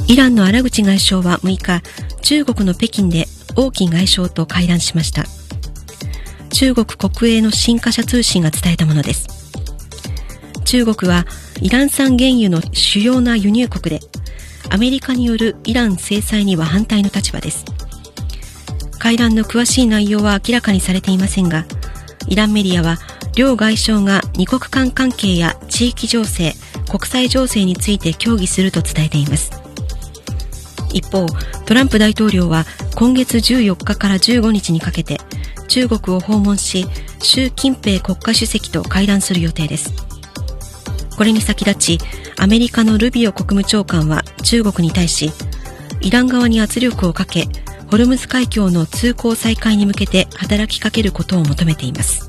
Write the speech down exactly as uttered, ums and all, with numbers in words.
イランのアラグチ外相はむいか、中国の北京で王毅外相と会談しました。中国国営の新華社通信が伝えたものです。中国はイラン産原油の主要な輸入国で、アメリカによるイラン制裁には反対の立場です。会談の詳しい内容は明らかにされていませんが、イランメディアは両外相が二国間関係や地域情勢、国際情勢について協議すると伝えています。一方、トランプ大統領は今月じゅうよっかからじゅうごにちにかけて中国を訪問し、習近平国家主席と会談する予定です。これに先立ち、アメリカのルビオ国務長官は中国に対し、イラン側に圧力をかけ、ホルムズ海峡の通行再開に向けて働きかけることを求めています。